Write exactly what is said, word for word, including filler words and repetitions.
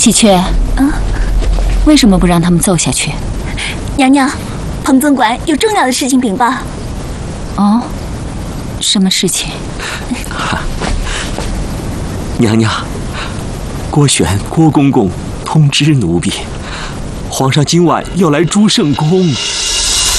喜鹊，嗯，为什么不让他们奏下去？ 娘娘，彭总管有重要的事情禀报。 哦，什么事情？ 娘娘，郭玄郭公公通知奴婢，皇上今晚要来朱圣宫。